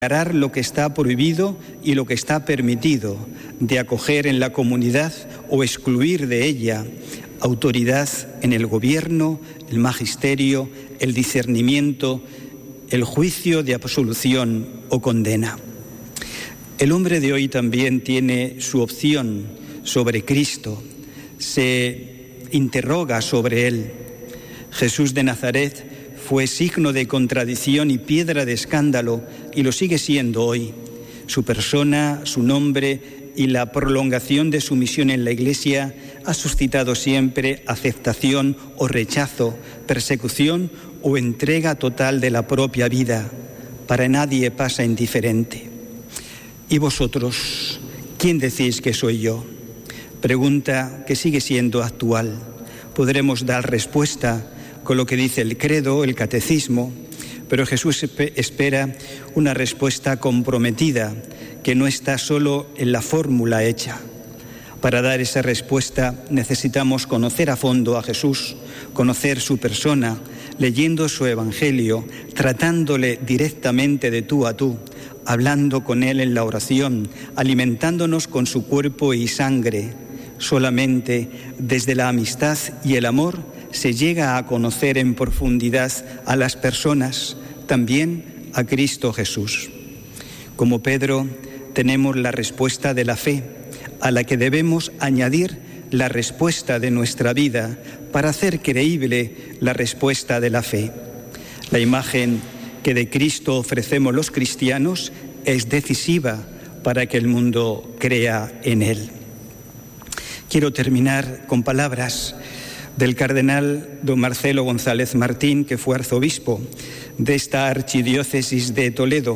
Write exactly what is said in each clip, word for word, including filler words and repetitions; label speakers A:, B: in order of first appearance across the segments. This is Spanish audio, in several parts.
A: declarar lo que está prohibido y lo que está permitido, de acoger en la comunidad o excluir de ella autoridad en el gobierno, el magisterio, el discernimiento, el juicio de absolución o condena. El hombre de hoy también tiene su opción sobre Cristo, se interroga sobre él. Jesús de Nazaret fue signo de contradicción y piedra de escándalo y lo sigue siendo hoy. Su persona, su nombre y la prolongación de su misión en la Iglesia ha suscitado siempre aceptación o rechazo, persecución o entrega total de la propia vida. Para nadie pasa indiferente. ¿Y vosotros, quién decís que soy yo? Pregunta que sigue siendo actual. Podremos dar respuesta con lo que dice el credo, el catecismo, pero Jesús espera una respuesta comprometida, que no está solo en la fórmula hecha. Para dar esa respuesta necesitamos conocer a fondo a Jesús, conocer su persona, leyendo su evangelio, tratándole directamente de tú a tú, hablando con él en la oración, alimentándonos con su cuerpo y sangre. Solamente desde la amistad y el amor se llega a conocer en profundidad a las personas, también a Cristo Jesús. Como Pedro, tenemos la respuesta de la fe, a la que debemos añadir la respuesta de nuestra vida para hacer creíble la respuesta de la fe. La imagen que de Cristo ofrecemos los cristianos es decisiva para que el mundo crea en él. Quiero terminar con palabras del cardenal don Marcelo González Martín, que fue arzobispo de esta archidiócesis de Toledo.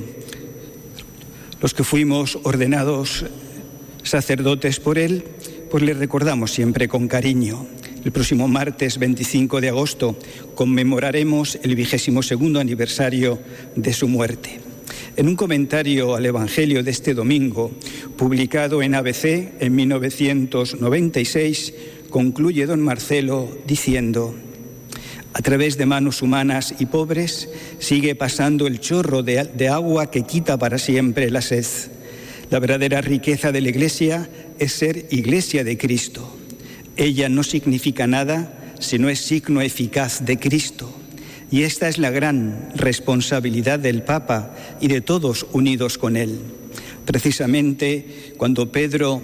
A: Los que fuimos ordenados sacerdotes por él, pues le recordamos siempre con cariño. El próximo martes veinticinco de agosto conmemoraremos el vigésimo segundo aniversario de su muerte. En un comentario al Evangelio de este domingo, publicado en A B C en mil novecientos noventa y seis, concluye don Marcelo diciendo: a través de manos humanas y pobres sigue pasando el chorro de, de agua que quita para siempre la sed. La verdadera riqueza de la Iglesia es ser Iglesia de Cristo. Ella no significa nada si no es signo eficaz de Cristo. Y esta es la gran responsabilidad del Papa y de todos unidos con él. Precisamente cuando Pedro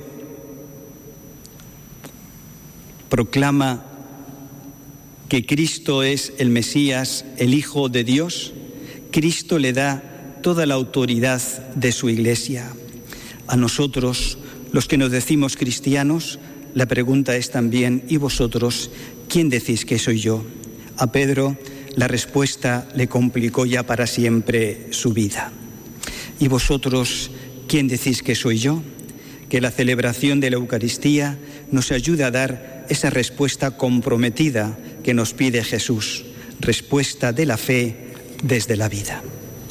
A: proclama que Cristo es el Mesías, el Hijo de Dios, Cristo le da toda la autoridad de su Iglesia. A nosotros, los que nos decimos cristianos, la pregunta es también: ¿y vosotros, quién decís que soy yo? A Pedro la respuesta le complicó ya para siempre su vida. ¿Y vosotros, quién decís que soy yo? Que la celebración de la Eucaristía nos ayude a dar esa respuesta comprometida que nos pide Jesús, respuesta de la fe desde la vida.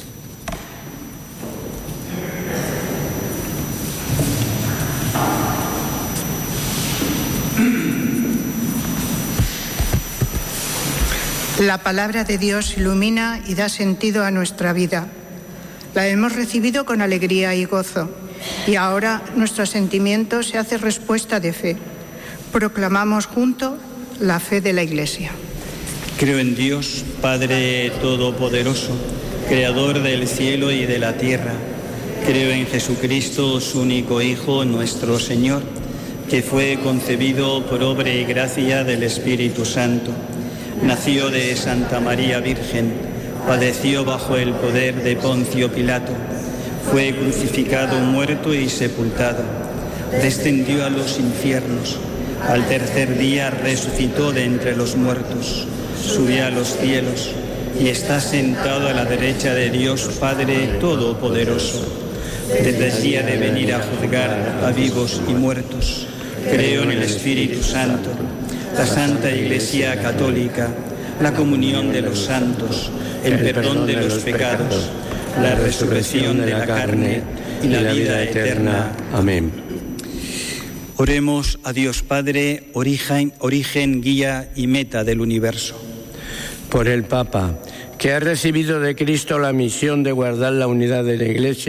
B: La palabra de Dios ilumina y da sentido a nuestra vida. La hemos recibido con alegría y gozo, y ahora nuestro sentimiento se hace respuesta de fe. Proclamamos juntos la fe de la Iglesia.
A: Creo en Dios, Padre Todopoderoso, Creador del cielo y de la tierra. Creo en Jesucristo, su único Hijo, nuestro Señor, que fue concebido por obra y gracia del Espíritu Santo. Nació de Santa María Virgen, padeció bajo el poder de Poncio Pilato, fue crucificado, muerto y sepultado, descendió a los infiernos, al tercer día resucitó de entre los muertos, subió a los cielos y está sentado a la derecha de Dios Padre Todopoderoso. Desde allí ha de venir a juzgar a vivos y muertos. Creo en el Espíritu Santo, la Santa Iglesia Católica, la comunión de los santos, el perdón de los pecados, la resurrección de la carne y la vida eterna. Amén. Oremos a Dios Padre, origen, origen, guía y meta del universo.
C: Por el Papa, que ha recibido de Cristo la misión de guardar la unidad de la Iglesia